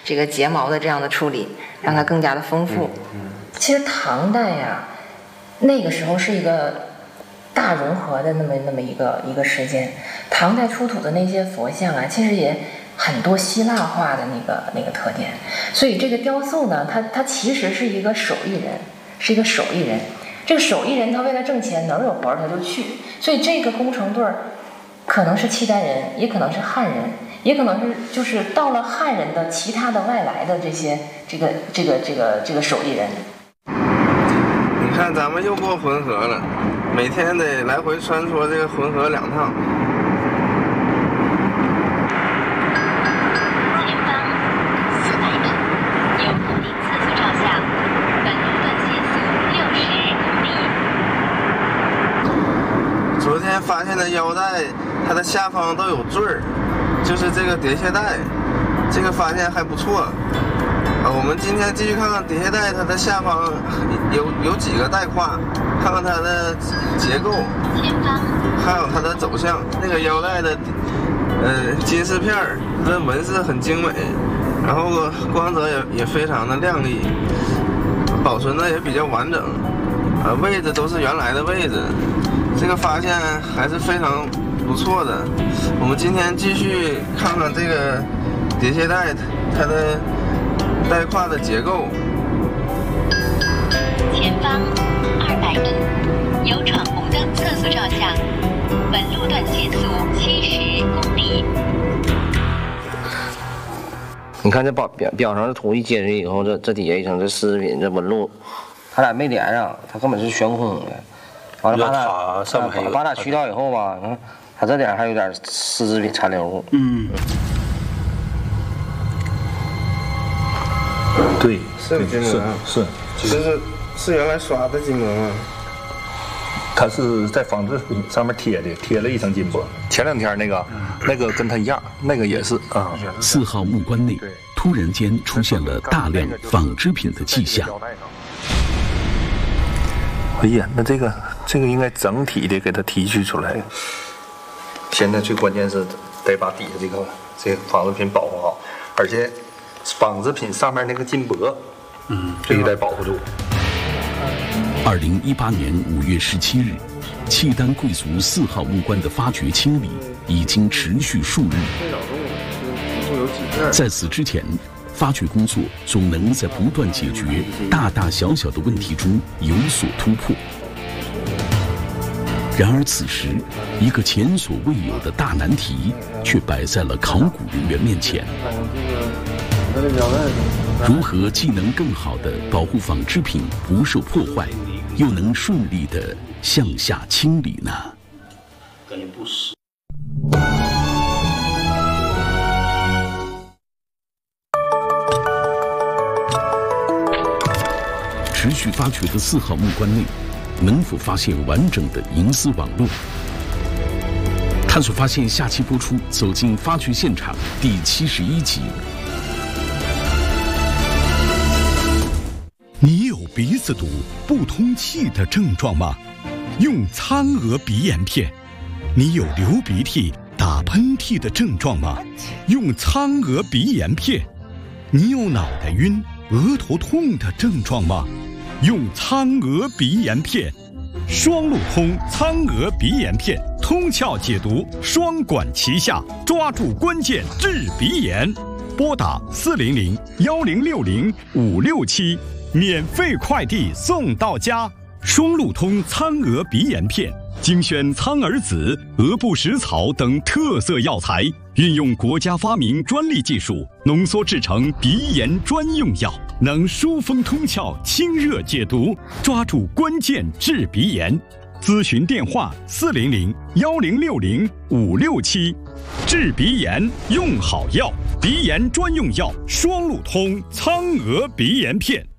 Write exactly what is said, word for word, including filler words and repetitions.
这个睫毛的这样的处理，让它更加的丰富。 嗯嗯、 其实唐代呀，那个时候是一个大融合的那么那么一个一个时间。唐代出土的那些佛像啊，其实也很多希腊化的那个那个特点。所以这个雕塑呢，它它其实是一个手艺人，是一个手艺人。这个手艺人他为了挣钱，哪儿有活儿他就去。所以这个工程队儿可能是契丹人，也可能是汉人，也可能是就是到了汉人的其他的外来的这些这个这个这个这个手艺人。 你看咱们又过浑河了，每天得来回穿梭这个浑河两趟。 前方四百米，有固定测速照相，本路段限速六十公里。 昨天发现的腰带，它的下方都有坠儿，就是这个叠鞋带，这个发现还不错。啊，我们今天继续看看叠鞋带，它的下方有有几个带胯，看看它的结构，还有它的走向。那个腰带的呃金饰片儿，它的纹饰很精美，然后光泽也也非常的亮丽，保存的也比较完整。啊，位置都是原来的位置，这个发现还是非常不错的。我们今天继续看看这个叠鞋带，它的带胯的结构。 前方二百米，有闯红灯测速照相，本路段限速七十公里。 你看这表表表上的图一接上以后，这这底下一层这丝织品这纹路，它俩没连上，它根本是悬空的。完了把它上面还有把它去掉以后吧，嗯，它这点还有点丝织品残留物。 嗯。对， 是金膜， 是是，这是是原来刷的金膜吗？ 它是在纺织品上面贴的，贴了一层金箔。前两天那个，嗯、那个跟它一样，那个也是啊。 四号木棺内突然间出现了大量纺织品的迹象。 哎呀，那这个这个应该整体的给它提取出来。现在最关键是得把底下这个这个纺织品保护好，而且纺织品上面那个金箔，嗯，这个得保护住。 二零一八年五月十七日，契丹贵族四号木棺的发掘清理已经持续数日。在此之前，发掘工作总能在不断解决大大小小的问题中有所突破。然而此时，一个前所未有的大难题却摆在了考古人员面前。如何既能更好地保护纺织品不受破坏，又能顺利地向下清理呢？ 感觉不实。 持续发掘的四号木棺内，能否发现完整的银丝网络？探索发现下期播出《走进发掘现场》第七十一集。 你有鼻子堵、不通气的症状吗？用苍娥鼻炎片。你有流鼻涕、打喷嚏的症状吗？用苍娥鼻炎片。你有脑袋晕、额头痛的症状吗？用苍娥鼻炎片。双路通苍娥鼻炎片，通窍解毒，双管齐下，抓住关键治鼻炎。拨打四零零幺零六零五六七。免费快递送到家。双路通苍娥鼻炎片，精选苍耳子、鹅不食草等特色药材，运用国家发明专利技术，浓缩制成鼻炎专用药，能疏风通窍、清热解毒，抓住关键治鼻炎。咨询电话：四零零幺零六零五六七。治鼻炎用好药，鼻炎专用药双路通苍娥鼻炎片。